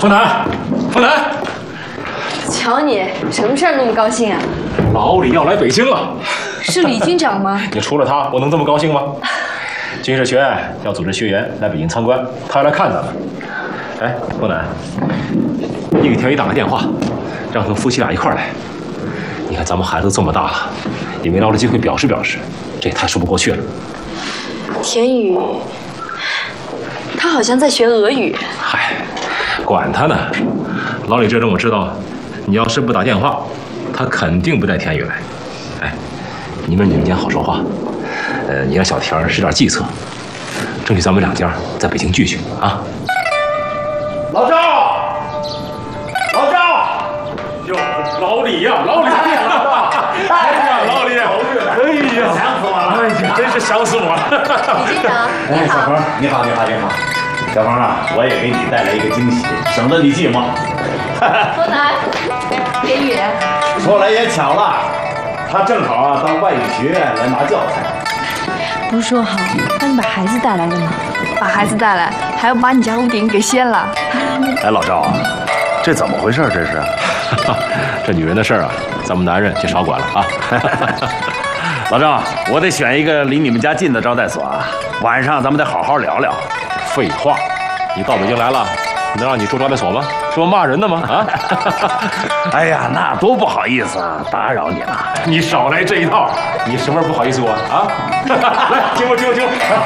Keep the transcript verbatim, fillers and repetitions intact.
phương南，phương南， 瞧你，什么事儿那么高兴啊？ 老李要来北京了。 是李军长吗？ 你除了他，我能这么高兴吗？军事学院要组织学员来北京参观，他要来看咱们。哎，phương南，你给田宇打个电话，让他们夫妻俩一块儿来。你看咱们孩子这么大了，也没捞着机会表示表示，这也太说不过去了。 田宇，他好像在学俄语。 嗨，管他呢！老李这阵我知道，你要是不打电话，他肯定不带田宇来。哎，你们你们间好说话，呃，你让小田使点计策，争取咱们两家在北京聚聚啊！ 老赵，老赵， 哟，老李呀，老李呀！哎呀，老李，哎呀， 想死我了！ 哎呀，真是想死我了！ 李军长， 哎， 你好。 小鹏，你好，你好，你好。小鹏啊，我也给你带来一个惊喜，省得你寂寞。 phương南，田宇， 说来也巧了，他正好啊到外语学院来拿教材。 不是说好让你把孩子带来的吗？ 把孩子带来，还要把你家屋顶给掀了。 哎，老赵啊，这怎么回事？这是？ 这女人的事儿啊，咱们男人就少管了啊。 老赵，我得选一个离你们家近的招待所啊，晚上咱们得好好聊聊。 废话，你到北京来了，能让你住招待所吗？是不骂人的吗？啊！ 哎呀，那多不好意思啊，打扰你了。 你少来这一套，你什么时候不好意思我啊？来，亲我，亲我，亲我。